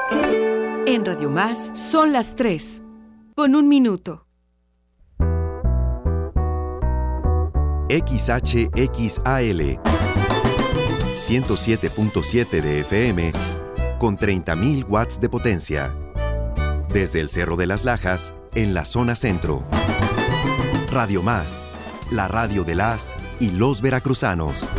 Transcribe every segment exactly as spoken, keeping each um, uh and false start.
En Radio Más son las tres, con un minuto. X H X A L ciento siete punto siete de F M con treinta mil watts de potencia. Desde el Cerro de las Lajas, en la zona centro. Radio Más, la radio de las y los veracruzanos.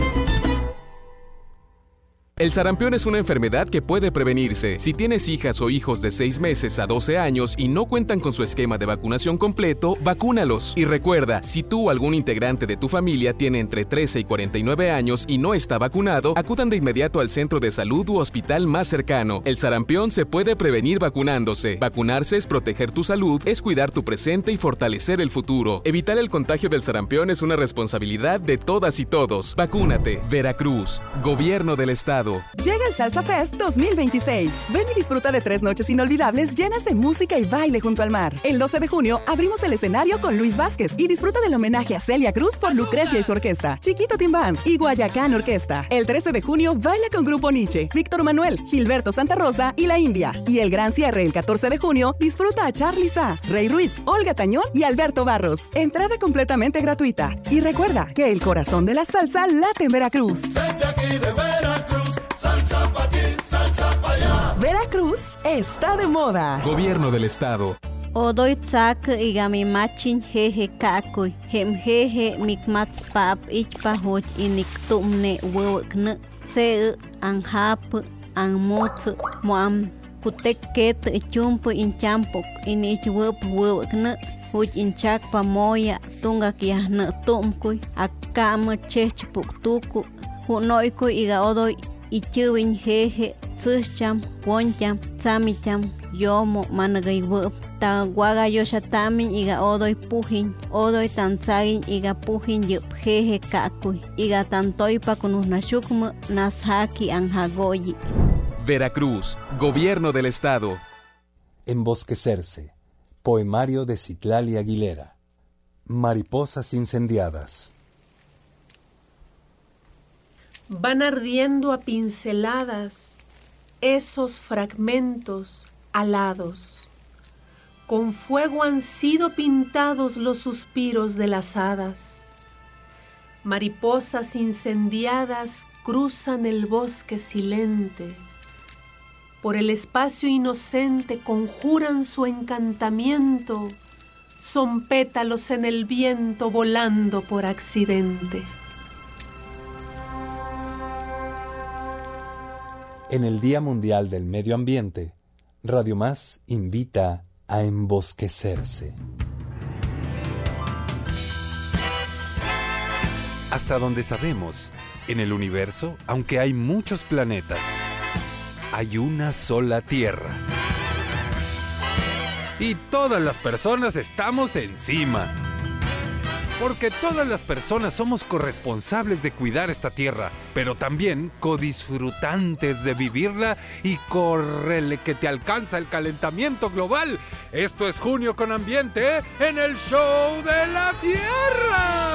El sarampión es una enfermedad que puede prevenirse. Si tienes hijas o hijos de seis meses a doce años y no cuentan con su esquema de vacunación completo, vacúnalos. Y recuerda, si tú o algún integrante de tu familia tiene entre trece y cuarenta y nueve años y no está vacunado, acudan de inmediato al centro de salud u hospital más cercano. El sarampión se puede prevenir vacunándose. Vacunarse es proteger tu salud, es cuidar tu presente y fortalecer el futuro. Evitar el contagio del sarampión es una responsabilidad de todas y todos. Vacúnate. Veracruz. Gobierno del Estado. Llega el Salsa Fest dos mil veintiséis. Ven y disfruta de tres noches inolvidables llenas de música y baile junto al mar. El doce de junio abrimos el escenario con Luis Vázquez y disfruta del homenaje a Celia Cruz por Lucrecia y su orquesta, Chiquito Team Band y Guayacán Orquesta. El trece de junio baila con Grupo Nietzsche, Víctor Manuel, Gilberto Santa Rosa y La India. Y el gran cierre el catorce de junio disfruta a Charly Sa, Rey Ruiz, Olga Tañón y Alberto Barros. Entrada completamente gratuita. Y recuerda que el corazón de la salsa late en Veracruz. Desde aquí de Veracruz, salsa pa' aquí, salsa pa' allá. Veracruz está de moda. Gobierno del Estado. Odoy tsak igami machin jeje kakuy hem jeje mikmats pap ichpa hoj inik tumne wewkne se anhap anmut moam kutek ket chumpu inchampok inich wep wewkne hoj inchak pamoya tunga kiahne tumkuy akam chechpuk tuku hunoykuy iga odoy ichuwin jeje tsucham woncham tsamicham yomo managay wep Tawaga yoshatamin iga odoy pujin, odoy tanzagin iga pujin yup jeje kakuy, iga tantoipa kunusnashukma nashaki anjagoyi. Veracruz, Gobierno del Estado. Embosquecerse. Poemario de Citlali Aguilera. Mariposas incendiadas. Van ardiendo a pinceladas esos fragmentos alados. Con fuego han sido pintados los suspiros de las hadas. Mariposas incendiadas cruzan el bosque silente. Por el espacio inocente conjuran su encantamiento. Son pétalos en el viento volando por accidente. En el Día Mundial del Medio Ambiente, Radio Más invita a embosquecerse. Hasta donde sabemos, en el universo, aunque hay muchos planetas, hay una sola Tierra. Y todas las personas estamos encima. Porque todas las personas somos corresponsables de cuidar esta tierra, pero también codisfrutantes de vivirla y córrele que te alcanza el calentamiento global. Esto es Junio con Ambiente en el Show de la Tierra.